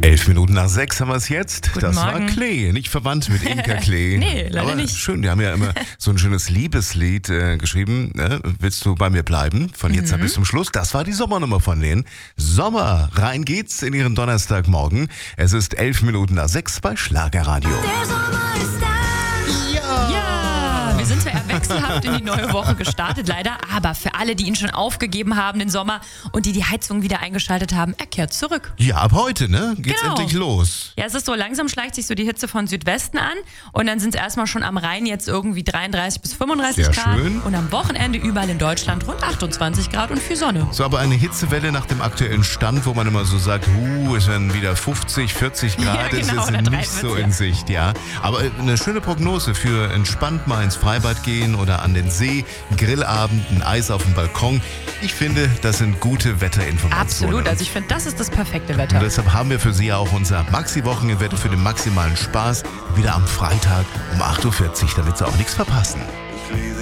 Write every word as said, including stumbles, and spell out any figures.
Elf Minuten nach sechs haben wir es jetzt. Guten das Morgen. war Klee, nicht verwandt mit Inka Klee. Nee, leider Aber nicht. schön, die haben ja immer so ein schönes Liebeslied äh, geschrieben. Ne? Willst du bei mir bleiben? Von jetzt Mhm. bis zum Schluss. Das war die Sommernummer von denen. Sommer, rein geht's in ihren Donnerstagmorgen. Es ist elf Minuten nach sechs bei Schlagerradio. Der Sommer ist da. Ja, wir sind zwar eher wechselhaft in die neue Woche gestartet, leider, aber für alle, die ihn schon aufgegeben haben den Sommer und die die Heizung wieder eingeschaltet haben, er kehrt zurück. Ja, ab heute, ne? Geht's Genau. endlich los. Ja, es ist so, langsam schleicht sich so die Hitze von Südwesten an und dann sind es erstmal schon am Rhein jetzt irgendwie dreiunddreißig bis fünfunddreißig Sehr Grad schön. und am Wochenende überall in Deutschland rund achtundzwanzig Grad und viel Sonne. So, aber eine Hitzewelle nach dem aktuellen Stand, wo man immer so sagt, huh, es werden wieder fünfzig, vierzig Grad, Ja, ist genau, jetzt oder nicht dreiundvierzig, so ja. in Sicht, ja. Aber eine schöne Prognose für entspannt mal ins Freibad gehen oder an den See, Grillabend, ein Eis auf dem Balkon. Ich finde, das sind gute Wetterinformationen. Absolut, also ich finde, das ist das perfekte Und Wetter. deshalb haben wir für Sie ja auch unser Maxi-Wochenendwetter für den maximalen Spaß wieder am Freitag um acht Uhr vierzig, damit Sie auch nichts verpassen. Ich lese